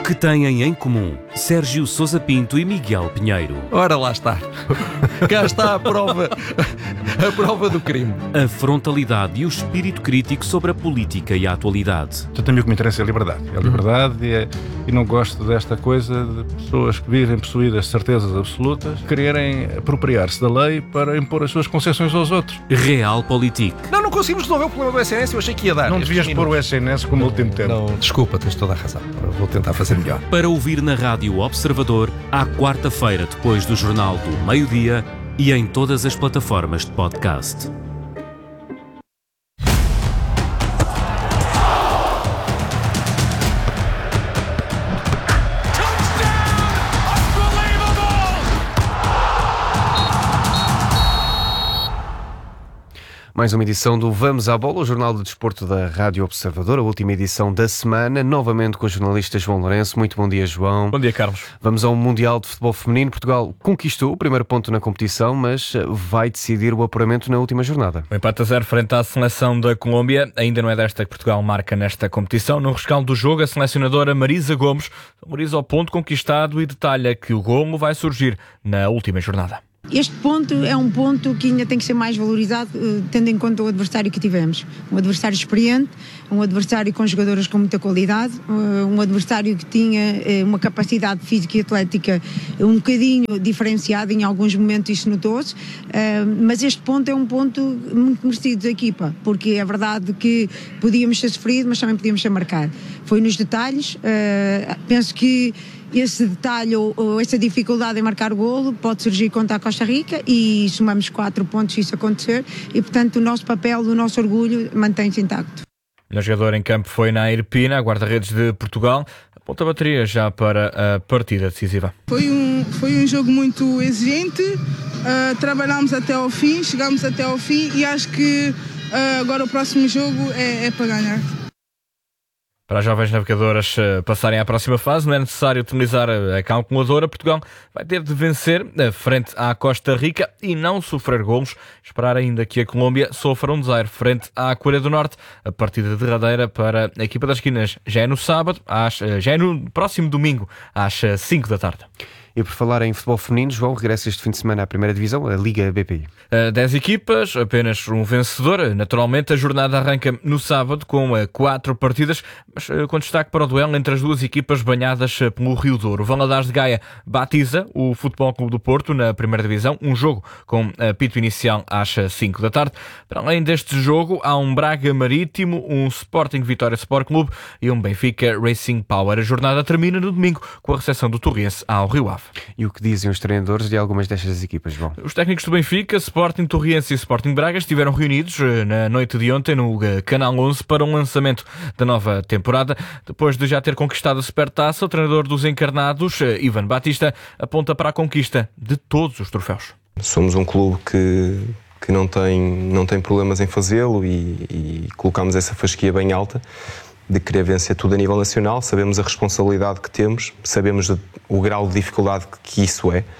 que têm em comum Sérgio Sousa Pinto e Miguel Pinheiro? Ora, lá está. Cá está a prova do crime. A frontalidade e o espírito crítico sobre a política e a atualidade. Eu tenho o que me interessa é a liberdade. É a liberdade e não gosto desta coisa de pessoas que vivem possuídas de certezas absolutas quererem apropriar-se da lei para impor as suas concessões aos outros. Realpolitik. Não conseguimos resolver o problema do SNS, eu achei que ia dar. Não devias pôr o SNS como último tempo. Não, desculpa, tens toda a razão. Eu vou tentar fazer melhor. Para ouvir na Rádio Observador, à quarta-feira depois do Jornal do Meio-Dia e em todas as plataformas de podcast. Mais uma edição do Vamos à Bola, o jornal de desporto da Rádio Observador, a última edição da semana, novamente com o jornalista João Lourenço. Muito bom dia, João. Bom dia, Carlos. Vamos ao Mundial de Futebol Feminino. Portugal conquistou o primeiro ponto na competição, mas vai decidir o apuramento na última jornada. O empate a 0 frente à seleção da Colômbia. Ainda não é desta que Portugal marca nesta competição. No rescaldo do jogo, a selecionadora Marisa Gomes valoriza o ponto conquistado e detalha que o golo vai surgir na última jornada. Este ponto é um ponto que ainda tem que ser mais valorizado, tendo em conta o adversário que tivemos. Um adversário experiente, um adversário com jogadoras com muita qualidade, um adversário que tinha uma capacidade física e atlética um bocadinho diferenciada, em alguns momentos isso notou-se, mas este ponto é um ponto muito merecido da equipa, porque é verdade que podíamos ter sofrido, mas também podíamos ter marcado. Foi nos detalhes, penso que esse detalhe ou essa dificuldade em marcar o golo pode surgir contra a Costa Rica e somamos 4 pontos se isso acontecer e, portanto, o nosso papel, o nosso orgulho mantém-se intacto. O jogador em campo foi Nair Pina, a guarda-redes de Portugal. Aponta a bateria já para a partida decisiva. Foi um jogo muito exigente, trabalhámos até ao fim, chegámos até ao fim e acho que agora o próximo jogo é para ganhar. Para as jovens navegadoras passarem à próxima fase, não é necessário utilizar a calculadora. Portugal vai ter de vencer frente à Costa Rica e não sofrer golos. Esperar ainda que a Colômbia sofra 1-0 frente à Coreia do Norte. A partida derradeira para a equipa das esquinas já é no sábado, já é no próximo domingo, às 5 da tarde. E por falar em futebol feminino, João, regressa este fim de semana à primeira divisão, a Liga BPI. 10 equipas, apenas um vencedor. Naturalmente, a jornada arranca no sábado com 4 partidas, mas com destaque para o duelo entre as duas equipas banhadas pelo Rio Douro. O Valadares de Gaia batiza o Futebol Clube do Porto na primeira divisão, um jogo com apito inicial às 5 da tarde. Para além deste jogo, há um Braga Marítimo, um Sporting Vitória Sport Clube e um Benfica Racing Power. A jornada termina no domingo com a recepção do Torrense ao Rio Ave. E o que dizem os treinadores de algumas destas equipas, João? Os técnicos do Benfica, Sporting Torrense e Sporting Braga estiveram reunidos na noite de ontem no Canal 11 para um lançamento da nova temporada. Depois de já ter conquistado a Supertaça, o treinador dos encarnados, Ivan Batista, aponta para a conquista de todos os troféus. Somos um clube que não tem problemas em fazê-lo e colocamos essa fasquia bem alta de querer vencer tudo a nível nacional. Sabemos a responsabilidade que temos, sabemos o grau de dificuldade que isso é,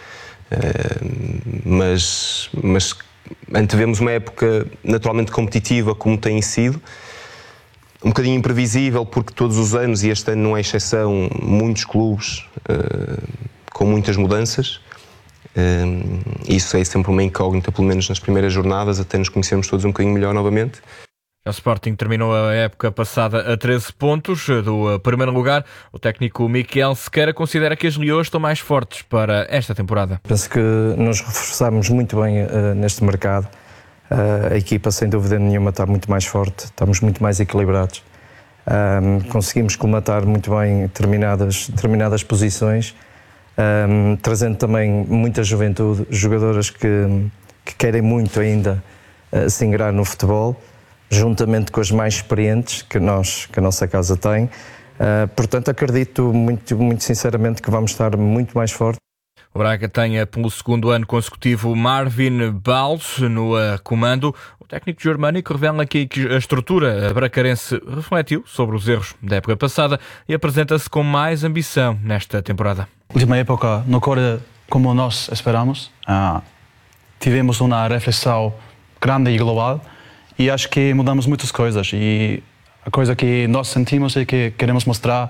mas antevemos uma época naturalmente competitiva como tem sido, um bocadinho imprevisível porque todos os anos, e este ano não é exceção, muitos clubes com muitas mudanças. Isso é sempre uma incógnita, pelo menos nas primeiras jornadas, até nos conhecermos todos um bocadinho melhor novamente. O Sporting terminou a época passada a 13 pontos do primeiro lugar. O técnico Miquel Sequeira considera que as Leões estão mais fortes para esta temporada. Penso que nos reforçamos muito bem neste mercado. A equipa, sem dúvida nenhuma, está muito mais forte, estamos muito mais equilibrados. Conseguimos colmatar muito bem determinadas posições, trazendo também muita juventude, jogadoras que querem muito ainda se ingrar no futebol, juntamente com as mais experientes que a nossa casa tem. Portanto, acredito muito sinceramente que vamos estar muito mais fortes. O Braga tem pelo segundo ano consecutivo Marvin Baus no comando. O técnico germânico revela que a estrutura bracarense refletiu sobre os erros da época passada e apresenta-se com mais ambição nesta temporada. A última época não corre como nós esperamos. Tivemos uma reflexão grande e global e acho que mudamos muitas coisas. E a coisa que nós sentimos é que queremos mostrar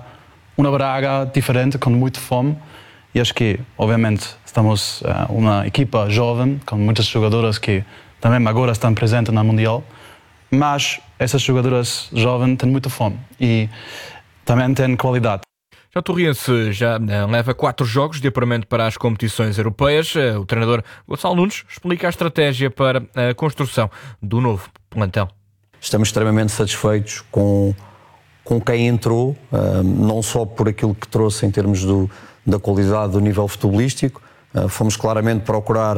uma Braga diferente, com muita fome. E acho que, obviamente, estamos uma equipa jovem, com muitas jogadoras que também agora estão presentes na Mundial, mas essas jogadoras jovens têm muita fome e também têm qualidade. Já o Torriense já leva 4 jogos de apuramento para as competições europeias. O treinador Gonçalo Nunes explica a estratégia para a construção do novo plantel. Estamos extremamente satisfeitos com quem entrou, não só por aquilo que trouxe em termos da qualidade do nível futebolístico. Fomos claramente procurar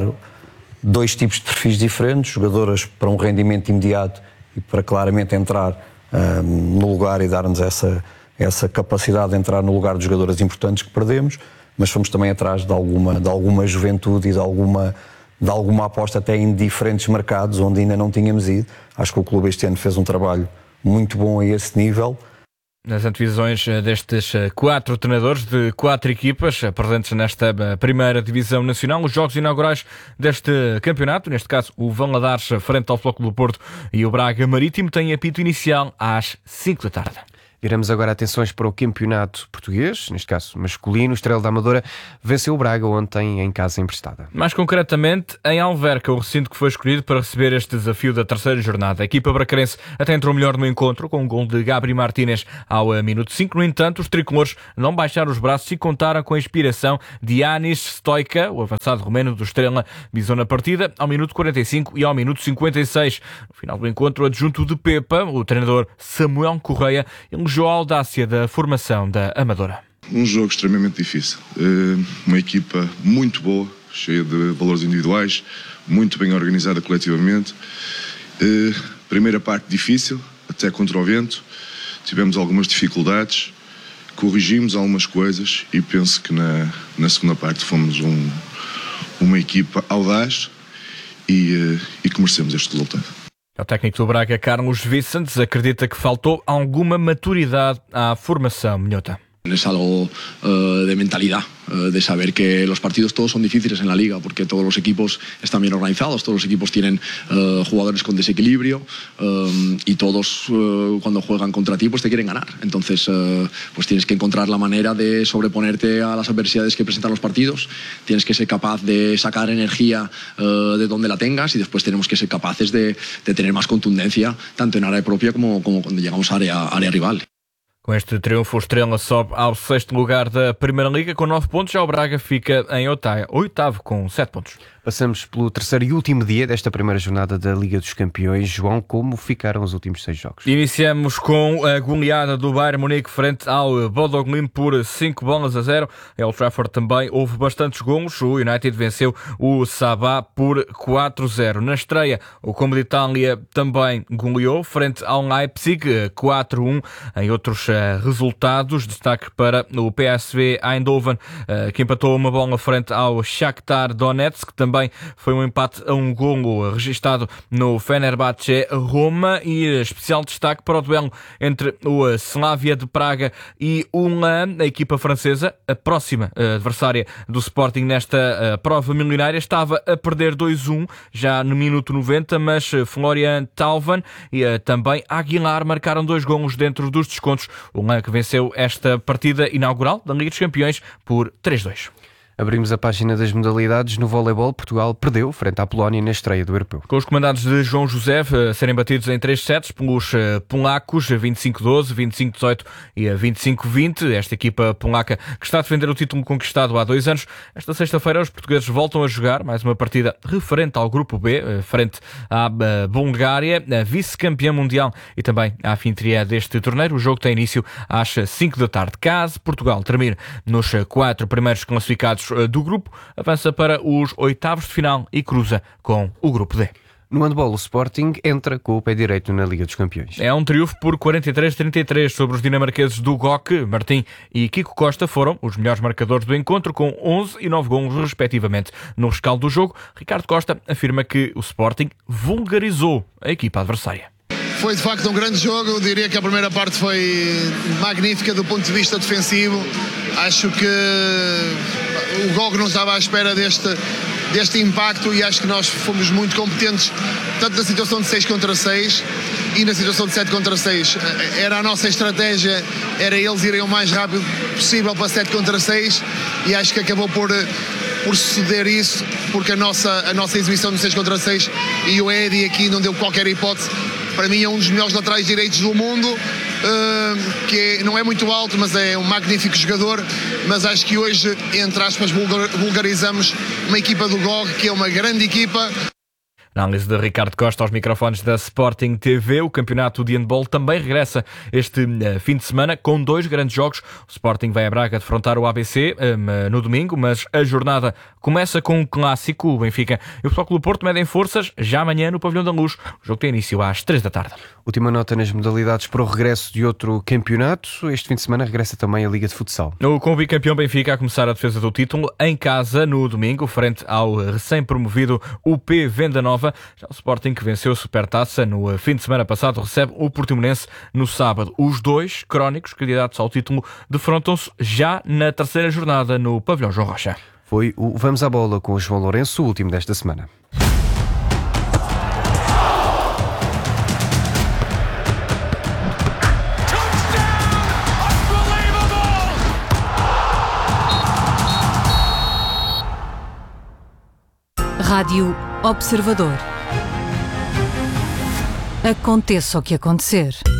2 tipos de perfis diferentes, jogadoras para um rendimento imediato e para claramente entrar no lugar e dar-nos essa capacidade de entrar no lugar de jogadoras importantes que perdemos, mas fomos também atrás de alguma juventude e de alguma aposta até em diferentes mercados onde ainda não tínhamos ido. Acho que o clube este ano fez um trabalho muito bom a esse nível. Nas antevisões destes 4 treinadores de 4 equipas presentes nesta primeira divisão nacional, os jogos inaugurais deste campeonato, neste caso o Valadares frente ao Futebol Clube do Porto e o Braga Marítimo, têm apito inicial às 5 da tarde. Viramos agora atenções para o campeonato português, neste caso masculino. O Estrela da Amadora venceu o Braga ontem em casa emprestada. Mais concretamente, em Alverca, o recinto que foi escolhido para receber este desafio da terceira jornada. A equipa bracarense até entrou melhor no encontro, com um gol de Gabri Martínez ao minuto 5. No entanto, os tricolores não baixaram os braços e contaram com a inspiração de Yanis Stoica, o avançado romeno do Estrela, visou na partida ao minuto 45 e ao minuto 56. No final do encontro, adjunto de Pepa, o treinador Samuel Correia, elogiou a audácia da formação da Amadora. Um jogo extremamente difícil. Uma equipa muito boa, cheia de valores individuais, muito bem organizada coletivamente. Primeira parte difícil, até contra o vento. Tivemos algumas dificuldades, corrigimos algumas coisas e penso que na segunda parte fomos uma equipa audaz e que merecemos este resultado. O técnico do Braga, Carlos Vicentes, acredita que faltou alguma maturidade à formação minhota. Es algo de mentalidad, de saber que los partidos todos son difíciles en la liga porque todos los equipos están bien organizados, todos los equipos tienen jugadores con desequilibrio y todos cuando juegan contra ti pues te quieren ganar. Entonces pues tienes que encontrar la manera de sobreponerte a las adversidades que presentan los partidos, tienes que ser capaz de sacar energía de donde la tengas y después tenemos que ser capaces de tener más contundencia tanto en área propia como cuando llegamos a área rival. Com este triunfo, o Estrela sobe ao 6º lugar da Primeira Liga com 9 pontos, já o Braga fica em 8º com 7 pontos. Passamos pelo terceiro e último dia desta primeira jornada da Liga dos Campeões. João, como ficaram os últimos 6 jogos? Iniciamos com a goleada do Bayern Munique frente ao Bodo Glimt por 5-0. Em Old Trafford também houve bastantes golos. O United venceu o Sabah por 4-0. Na estreia, o Como de Itália também goleou frente ao Leipzig 4-1. Em outros resultados, destaque para o PSV Eindhoven, que empatou uma bola frente ao Shakhtar Donetsk, que também foi um empate a 1 golo registado no Fenerbahçe Roma, e especial destaque para o duelo entre o Slavia de Praga e a equipa francesa, a próxima adversária do Sporting nesta prova milionária. Estava a perder 2-1 já no minuto 90, mas Florian Thauvin e também Aguilar marcaram 2 golos dentro dos descontos. O que venceu esta partida inaugural da Liga dos Campeões por 3-2. Abrimos a página das modalidades. No voleibol, Portugal perdeu frente à Polónia na estreia do Europeu. Com os comandados de João José a serem batidos em 3 sets pelos polacos, 25-12, 25-18 e 25-20. Esta equipa polaca que está a defender o título conquistado há 2 anos. Esta sexta-feira os portugueses voltam a jogar mais uma partida referente ao Grupo B, frente à Bulgária, a vice-campeã mundial e também à anfitriã deste torneio. O jogo tem início às 5 da tarde. Caso Portugal termine nos 4 primeiros classificados do grupo, avança para os 8º de final e cruza com o Grupo D. No handball, o Sporting entra com o pé direito na Liga dos Campeões. É um triunfo por 43-33 sobre os dinamarqueses do GOK. Martim e Kiko Costa foram os melhores marcadores do encontro, com 11 e 9 golos respectivamente. No rescaldo do jogo, Ricardo Costa afirma que o Sporting vulgarizou a equipa adversária. Foi de facto um grande jogo. Eu diria que a primeira parte foi magnífica do ponto de vista defensivo. Acho que o GOK não estava à espera deste impacto, e acho que nós fomos muito competentes, tanto na situação de 6 contra 6 e na situação de 7 contra 6. Era a nossa estratégia, era eles irem o mais rápido possível para 7 contra 6, e acho que acabou por suceder isso, porque a nossa exibição de 6 contra 6, e o Eddie aqui não deu qualquer hipótese. Para mim é um dos melhores laterais direitos do mundo, que não é muito alto, mas é um magnífico jogador. Mas acho que hoje, entre aspas, vulgarizamos uma equipa do GOG, que é uma grande equipa. Na análise de Ricardo Costa aos microfones da Sporting TV, o campeonato de handball também regressa este fim de semana com 2 grandes jogos. O Sporting vai a Braga defrontar o ABC no domingo, mas a jornada começa com um clássico. O Benfica e o Futebol Clube do Porto medem forças já amanhã no Pavilhão da Luz. O jogo tem início às 3 da tarde. Última nota nas modalidades para o regresso de outro campeonato. Este fim de semana regressa também a Liga de Futsal. Com o bicampeão Benfica a começar a defesa do título em casa no domingo, frente ao recém-promovido UP Venda Nova. Já o Sporting, que venceu a Supertaça no fim de semana passado, recebe o Portimonense no sábado. Os 2 crónicos candidatos ao título defrontam-se já na 3ª jornada no Pavilhão João Rocha. Foi o Vamos à Bola com o João Lourenço, o último desta semana. Rádio Observador. Aconteça o que acontecer.